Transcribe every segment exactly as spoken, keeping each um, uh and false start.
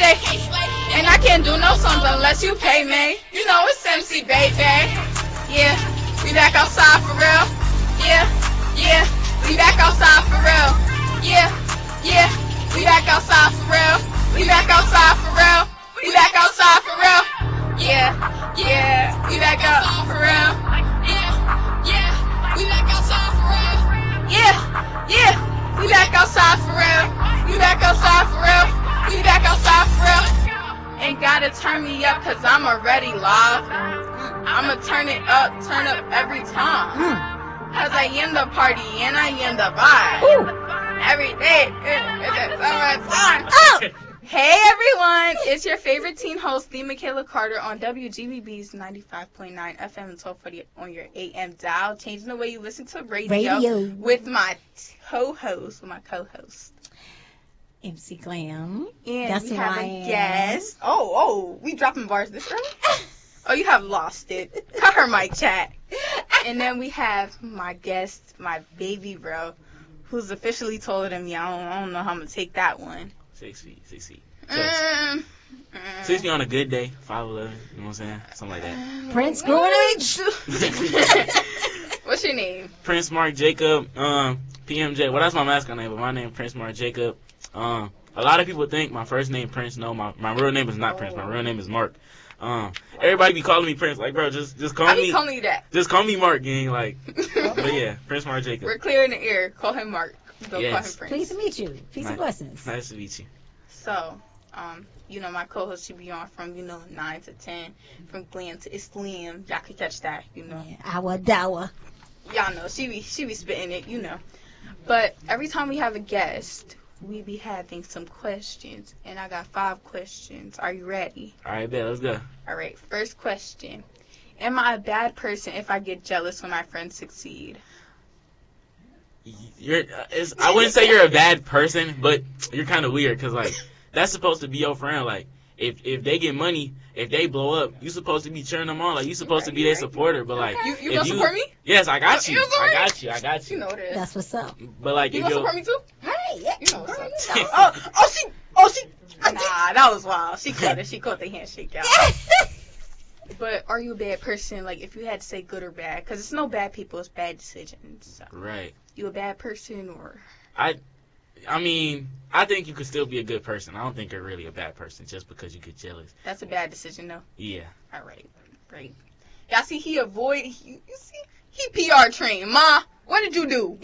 slay. And I can't do no songs unless you pay me. You know it's M C, baby. Yeah, we back outside for real. Yeah, yeah, we back outside for real. Yeah, yeah, we back outside for real. We back outside for real. We back outside for real. Yeah, yeah, we back out for real. Yeah, yeah, we back outside for real. Yeah, yeah, we back outside for real. We back outside for real. We back outside for real. Ain't gotta turn me up cause I'm already live. I'ma turn it up, turn up every time. Cause I am the party and I am the vibe. Every day, it's summertime. Oh! Hey everyone, it's your favorite teen host, the Michaela Carter on W G B B's ninety-five point nine F M and twelve forty on your A M dial, changing the way you listen to radio, radio. with my co-host, with my co-host. M C Glam. And That's we have who I a am. guest. Oh, oh, we dropping bars this early? Oh, you have lost it. Cut her mic chat. And then we have my guest, my baby bro, who's officially taller than me. I don't, I don't know how I'm going to take that one. Six feet, six feet. Mm, mm. Six feet on a good day, five eleven, you know what I'm saying? Something like that. Prince Greenwich. What's your name? Prince Mark Jacob, um, P M J. Well, that's my mascot name, but my name is Prince Mark Jacob. Um, a lot of people think my first name Prince. No, my, my real name is not Prince. My real name is Mark. Um, everybody be calling me Prince. Like, bro, just just call I me. be calling you that. Just call me Mark, gang. Like, but yeah, Prince Mark Jacob. We're clear in the air. Call him Mark. Don't Yes. call him Prince. Pleased to meet you. Peace nice, and blessings. Nice to meet you. So, um, you know, my co-host should be on from, you know, nine to ten, from glam to Islam. Y'all can catch that, you know. Yeah, our dower. Y'all know, she be, she be spitting it, you know. But every time we have a guest, we be having some questions. And I got five questions. Are you ready? All right, bet. Let's go. All right, first question. Am I a bad person if I get jealous when my friends succeed? You're, uh, it's, I wouldn't say you're a bad person, but you're kind of weird because, like, that's supposed to be your friend. Like, if if they get money, if they blow up, you supposed to be cheering them on. Like, you supposed to be their supporter. But, like, You, you if gonna you, support me? Yes, I got You you. support I me? got you. I got you. You know this. That's what's up. But, like, You if gonna you're, support me too? Hey, yeah, You know what's girl, up. you know. Oh, oh, she, oh, she. Nah, that was wild. She caught it. She caught the handshake, y'all. But are you a bad person? Like, if you had to say good or bad, because it's no bad people, it's bad decisions. So. right. You a bad person or? I, I mean, I think you could still be a good person. I don't think you're really a bad person just because you get jealous. That's a bad decision, though. Yeah. All right, great. Y'all see, he avoid. He, you see, he P R trained. Ma, what did you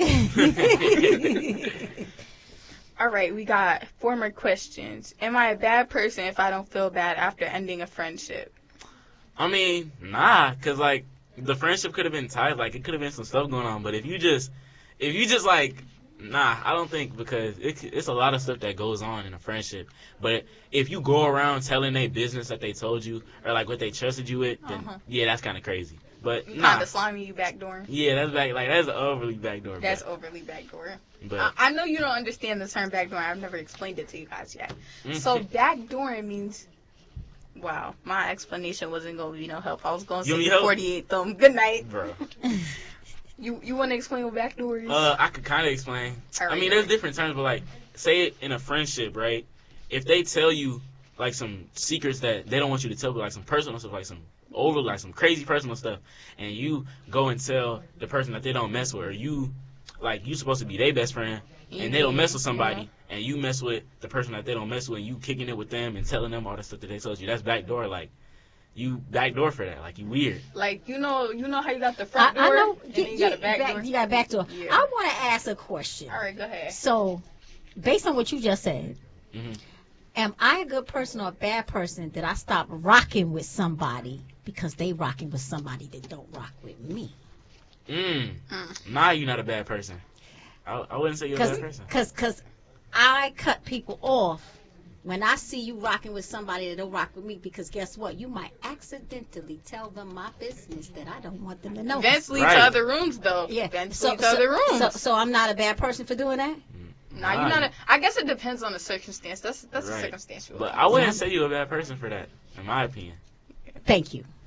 do? All right, we got four more questions. Am I a bad person if I don't feel bad after ending a friendship? I mean, nah, because, like, the friendship could have been tight. Like, it could have been some stuff going on. But if you just, if you just, like, nah, I don't think, because it, it's a lot of stuff that goes on in a friendship. But if you go around telling their business that they told you, or, like, what they trusted you with, then, Uh-huh. yeah, that's kind of crazy. But, You nah. kind of slimy, you backdooring. Yeah, that's back, like, that's overly backdoor. That's but, overly backdoor. but I, I know you don't understand the term backdoor. I've never explained it to you guys yet. So backdooring means, wow, my explanation wasn't going to be no help. I was going to You say need help? forty-eight thumb. Good night. bro. You you want to explain what backdoor is? Uh, I could kind of explain. All I right, mean, go there's ahead. different terms, but, like, say it in a friendship, right? If they tell you, like, some secrets that they don't want you to tell, but, like, some personal stuff, like, some over, like, some crazy personal stuff, and you go and tell the person that they don't mess with, or you, like, you supposed to be their best friend, and they don't mess with somebody, and you mess with the person that they don't mess with, and you kicking it with them and telling them all the stuff that they told you, that's backdoor. Like, you backdoor for that. Like, you weird. Like, you know you know how you got the I, front door, I know. and then you got a back door? You got a back door. Yeah. I want to ask a question. All right, go ahead. So, based on what you just said, hmm am I a good person or a bad person that I stop rocking with somebody because they rocking with somebody that don't rock with me? Mm. Mm. Nah, you're not a bad person. I, I wouldn't say you're a bad person. Because cause I cut people off when I see you rocking with somebody that don't rock with me, because guess what? You might accidentally tell them my business that I don't want them to know. Vents lead Right. to other rooms, though. Yeah. Vents So, lead to so, other rooms. so, so I'm not a bad person for doing that? nah, you're not. A, I guess it depends on the circumstance. That's that's a Right. circumstantial. But I wouldn't say you're a bad person for that, in my opinion. Thank you.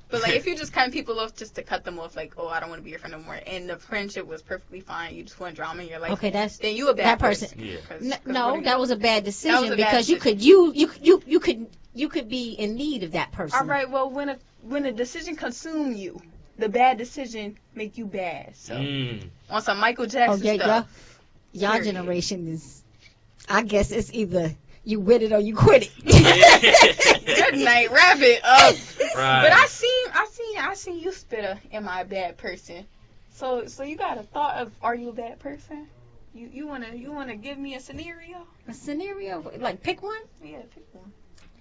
But like, if you just cut people off just to cut them off, like, oh, I don't want to be your friend no more, and the friendship was perfectly fine, you just want drama in your life. Okay, that's then you a bad that person. person. Yeah. Cause, N- cause no, that was a bad decision That was a bad because you decision. could you you you you could you could be in need of that person. All right. Well, when a when a decision consume you, the bad decision make you bad. So Mm. on some Michael Oh Jackson yeah, stuff. y'all, y'all Period. generation is. I guess it's either you with it or you quit it. Good night, rabbit. Uh, Right. But I seen, I seen, I seen you spit a, am I a bad person? So, so you got a thought of, are you a bad person? You, you wanna, you wanna give me a scenario? A scenario, like pick one. Yeah, pick one.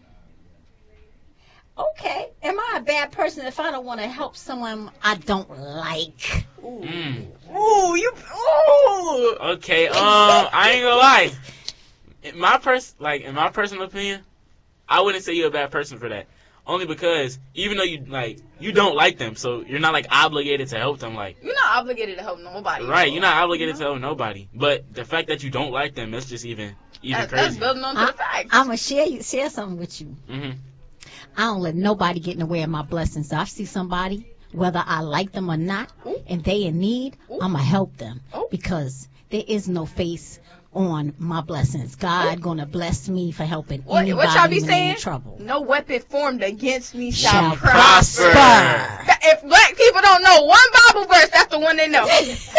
Okay, am I a bad person if I don't want to help someone I don't like? Ooh, Mm. ooh, you, ooh. Okay, um, I ain't gonna lie. In my pers- like in my personal opinion, I wouldn't say you're a bad person for that. Only because even though you like you don't like them, so you're not like obligated to help them. Like You're not obligated to help nobody. right, you're not obligated to help nobody. But the fact that you don't like them, that's just even even That, that's crazy. building on to the facts. I'm gonna share you share something with you. hmm I don't let nobody get in the way of my blessings. So I see somebody, whether I like them or not, Ooh. and they in need, Ooh. I'ma help them Ooh. because there is no face on my blessings. God gonna bless me for helping What, anybody what y'all be when saying? in trouble. No weapon formed against me shall, Shall prosper. prosper. If black people don't know one Bible verse, that's the one they know.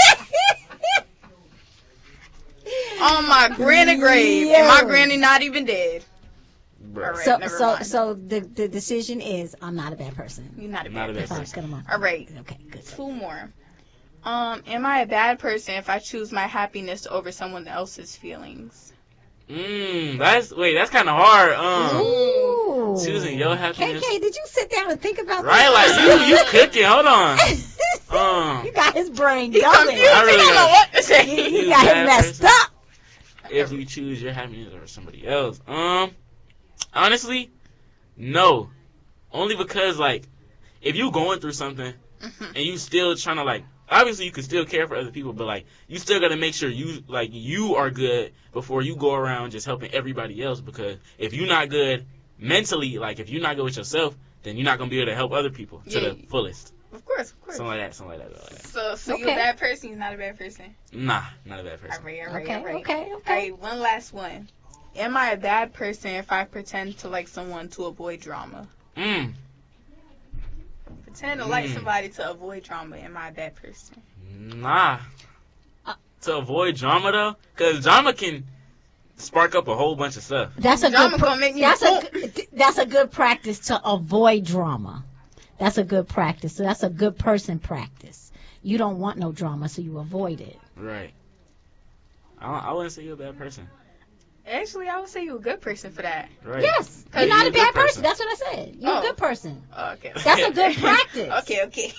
On my granny grave, and my Yo. granny not even dead. Bruh. All right. So never so mind. so the the decision is I'm not a bad person. You're not a Not bad a bad person. All right, cut 'em off. All right, Okay, good. two more. Um, am I a bad person if I choose my happiness over someone else's feelings? Mm, that's wait, that's kind of hard. Um, Ooh. choosing your K happiness, K, did you sit down and think about right? that? Like you, you cooking. Hold on. Um, You got his brain He's going. confused. I really he don't know got- what to say. You, You you got bad him messed person. up. if you choose your happiness over somebody else, um, honestly, no. Only because like, if you going through something Mhm. and you still trying to like, obviously you can still care for other people, but like, you still gotta make sure you like you are good before you go around just helping everybody else. Because if you're not good mentally, like if you're not good with yourself, then you're not gonna be able to help other people to Yeah. the fullest. Of course, of course. Something like that. Something like that. Something like that. So, so you're Okay. a bad person. You're not a bad person. Nah, not a bad All person. right, all right, Okay, all right. okay, All okay. right, one last one. Am I a bad person if I pretend to like someone to avoid drama? Mm. Pretend to like Mm. somebody to avoid drama. Am I a bad person? Nah. Uh, To avoid drama though, because drama can spark up a whole bunch of stuff. That's a Drama good. Pra- gonna make me that's a poop. good- that's a good practice to avoid drama. That's a good practice. So that's a good person practice. You don't want no drama, so you avoid it. Right. I, don't- I wouldn't say you're a bad person. Actually, I would say you're a good person for that. Right. Yes, Cause you're not you're a a bad good person. person. That's what I said. You're Oh. a good person. Oh, okay. That's a good practice. Okay, okay.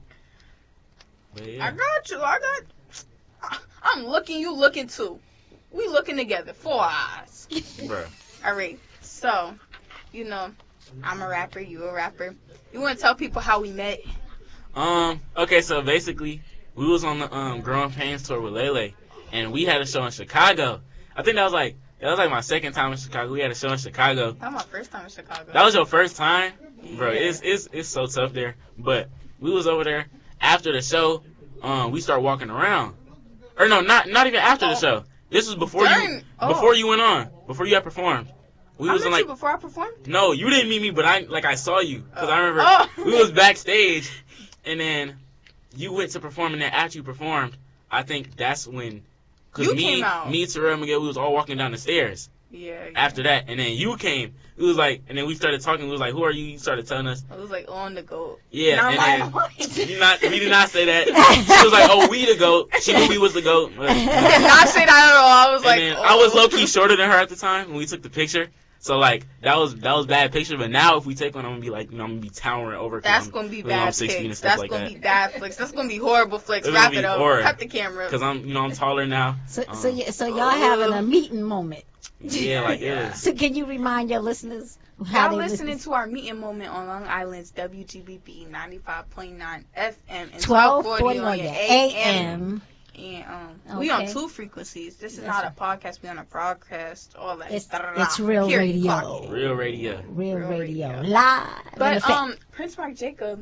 But yeah. I got you. I got. I'm looking. You looking too. We looking together. Four eyes. Bruh. All right. So, you know, I'm a rapper. You a rapper. You want to tell people how we met? Um. Okay. So basically, we was on the um Growing Pains tour with Lele, and we had a show in Chicago. I think that was like that was like my second time in Chicago. We had a show in Chicago. That was my first time in Chicago. That was your first time, bro. Yeah. It's it's it's so tough there. But we was over there after the show. Um, we started walking around, or no, not not even after the Oh. show. This was before you During- oh. before you went on, before you had performed. We I was met in like you before I performed. no, you didn't meet me, but I like I saw you because I Oh. remember Oh. we was backstage, and then you went to perform, and then after you performed, I think that's when. Cause You me, came out. me, Terrell, Miguel, we was all walking down the stairs. Yeah, yeah. After that, and then you came. It was like, and then we started talking. We was like, "Who are you?" You started telling us. I was like on the go. Yeah, And and I'm like, then you not, we did not say that. She was like, "Oh, we the goat." She knew we was the goat. But, I did not say that at all. I was and like, then oh. I was low key shorter than her at the time when we took the picture. So like that was that was bad picture. But now if we take one, I'm gonna be like, you know, I'm gonna be towering over. 'cause That's I'm- gonna be you know, bad I'm six feet and pics. stuff That's like gonna that. be bad flicks. That's gonna be horrible flicks. It's Wrap gonna it be up. horrid. Cut the camera. Cause I'm, you know, I'm taller now. So, Um, so, y- so y'all having a meeting moment. Yeah, like it was. So can you remind your listeners how Y'all they listening listen? to our meeting moment on Long Island's W G B B ninety-five point nine F M and twelve twelve forty forty on your A A M. M. And um, we on Okay. two frequencies. This is That's not right. a podcast. We on a broadcast. All that. It's, Da-da-da. it's real Period. radio. Clock it. Real radio. Real Real radio. radio. Live. in But effect. um, Prince Mark Jacob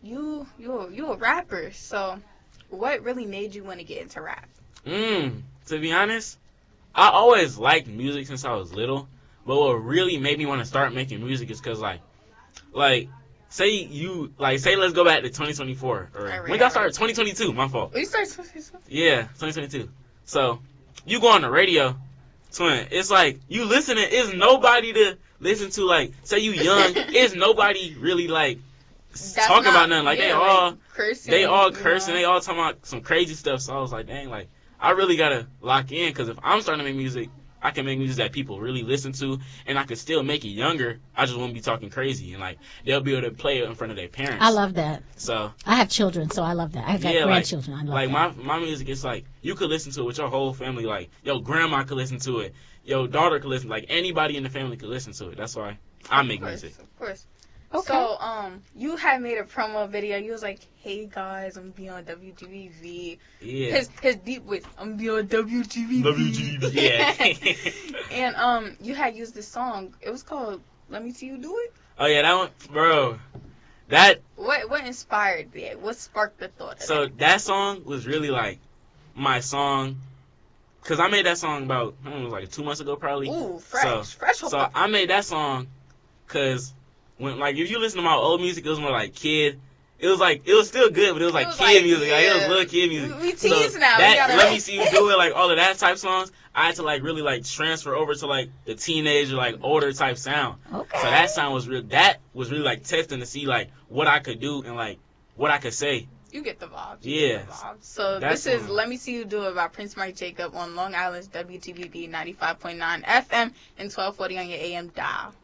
you you you a rapper. So, what really made you want to get into rap? Mm, to be honest, I always liked music since I was little. But what really made me want to start making music is because, like, like, say you, like, say let's go back to twenty twenty-four. Or, Right, when did I right. start? twenty twenty-two, my fault. Oh, you started twenty twenty-two? Yeah, twenty twenty-two. So, you go on the radio, twin, it's like, you listening, it's nobody to listen to, like, say you young, it's nobody really, like, That's talking not- about nothing. Like, yeah, they all, like, cursing, they all you cursing, know? they all talking about some crazy stuff. So I was like, dang, like, I really gotta lock in, because if I'm starting to make music, I can make music that people really listen to, and I can still make it younger. I just won't be talking crazy, and like they'll be able to play it in front of their parents. I love that. So I have children, so I love that. I got yeah, like, grandchildren. I love like that. my my music is like you could listen to it with your whole family. Like your grandma could listen to it, your daughter could listen. Like anybody in the family could listen to it. That's why I make Of course, music. Of course. Okay. So, um, you had made a promo video. You was like, "Hey guys, I'm be on W G B V." Yeah. His his deep voice, "I'm be on W G B V." W G B V. Yeah. And um, you had used this song. It was called "Let Me See You Do It." Oh yeah, that one, bro. That What what inspired that? What sparked the thought? Of so that? that song was really like my song, cause I made that song about I don't know, it was like two months ago probably. Ooh, fresh, So- fresh. So I made that song cause when like if you listen to my old music, it was more like kid. It was like it was still good, but it was like It was kid like, music. Like it was yeah. little kid music. We- we So teens now, we That, gotta- Let Me See You Do It, like all of that type songs. I had to like really like transfer over to like the teenager, like older type sound. Okay. So that sound was real. That was really like testing to see like what I could do and like what I could say. You get the vibes. You Yeah. Get the vibes. So That's this is one. "Let Me See You Do It" by Prince Mike Jacob on Long Island's W T B B ninety-five point nine F M and twelve forty on your A M dial.